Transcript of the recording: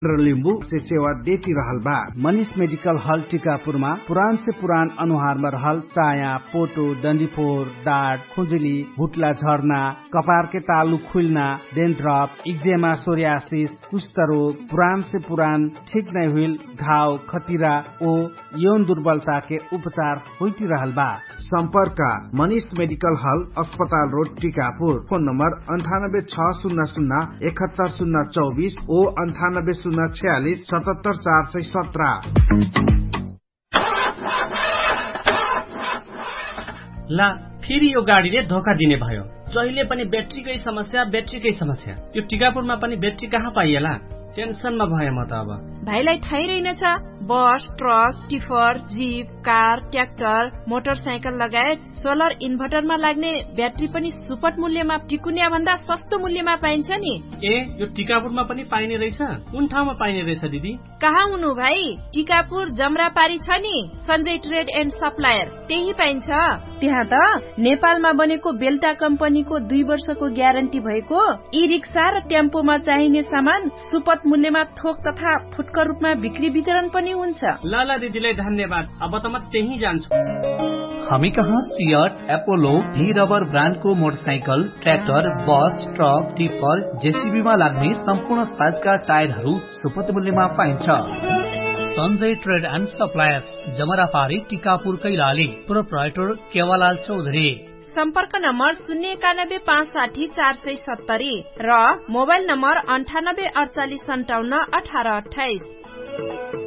लिम्बू से सेवा देती रहल बा। मनीष मेडिकल हॉल टीकापुरमा पुरान से पुरान अनुहार में रहल चाया, पोटो, डंडीफोर, डाँट, खुजली, भुटला झर्ना, कपार के तालु खुलना, डेन्ड्रफ, इक्जेमा, सोरियासिस, कुष्ठ रोग, पुरान से पुरान ठीक नहीं हुई घाव, खतिरा ओ यौन दुर्बलता के उपचार होती रहल बा। संपर्क मनीष मेडिकल हॉल, अस्पताल रोड, टीकापुर। फोन नंबर 9860071024 ओ 9806477417। ला फेरि यो गाडीले धोका दिने भयो। जहिले पनि ब्याट्रीकै समस्या। यो टिकापुरमा पनि ब्याट्री कहाँ पाइएला? टेन्सनमा भए म त अब। भाइलाई थाहै रहेनछ, बस, truck, tipper, jeep, car, tractor, motorcycle लगायत सोलर इन्भर्टरमा लाग्ने ब्याट्री पनि सुपथ मूल्यमा टिकुनिया भन्दा सस्तो मूल्यमा पाइन्छ नि। ए, यो टिकापुरमा पनि पाइने रहेछ? कुन ठाउँमा पाइने रहेछ दिदी? कहाँ हुनु भाइ? टिकापुर जमरापारी छ नि, सञ्जय ट्रेड एन्ड सप्लायर, त्यही पाइन्छ। त्यहाँ त नेपालमा बनेको बेल्टा कम्पनीको 2 वर्षको ग्यारेन्टी भएको ई रिक्सा र टेम्पोमा चाहिने सामान सुपथ मूल्यमा थोक तथा फुटकर रूपमा बिक्री वितरण पनि हुन्छ। ल दिदीलाई धन्यवाद। अब त म त्यही जान्छु। हामी कहाँ सियट, एपोलो, ली रबर ब्रान्डको मोटरसाइकल, ट्र्याक्टर, बस, ट्रक, टिप्पर, जेसीबीमा लाग्ने सम्पूर्ण साइजका टायरहरू सुपथ मूल्यमा पाइन्छ। Sanjay trade and suppliers, जमरापारी, Tikapur, Kailali. Proprietor केवालाल Chaudhary. सम्पर्क नम्बर 091560470 र मोबाइल नम्बर 9848571828।